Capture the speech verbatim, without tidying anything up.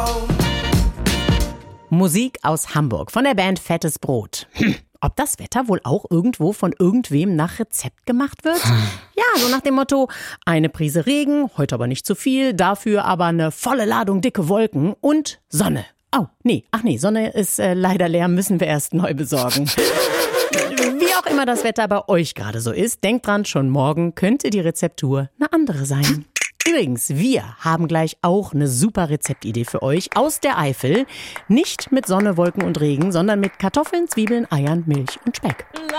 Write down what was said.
Musik aus Hamburg von der Band Fettes Brot. Hm. Ob das Wetter wohl auch irgendwo von irgendwem nach Rezept gemacht wird? Ja, so nach dem Motto, eine Prise Regen, heute aber nicht zu viel, dafür aber eine volle Ladung dicke Wolken und Sonne. Oh, nee, ach nee, Sonne ist äh, leider leer, müssen wir erst neu besorgen. Wie auch immer das Wetter bei euch gerade so ist, denkt dran, schon morgen könnte die Rezeptur eine andere sein. Übrigens, wir haben gleich auch eine super Rezeptidee für euch aus der Eifel. Nicht mit Sonne, Wolken und Regen, sondern mit Kartoffeln, Zwiebeln, Eiern, Milch und Speck.